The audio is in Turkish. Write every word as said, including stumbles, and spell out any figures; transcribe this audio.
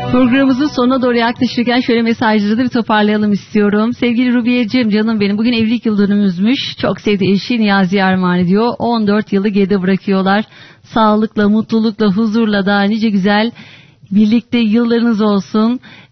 Programımızın sonuna doğru yaklaşırken şöyle mesajları da bir toparlayalım istiyorum. Sevgili Rubiyeciğim, canım benim, bugün evlilik yıl dönümümüzmüş. Çok sevdiği eşi Niyazi armağan ediyor. on dört yılı geride bırakıyorlar. Sağlıkla, mutlulukla, huzurla da nice güzel birlikte yıllarınız olsun.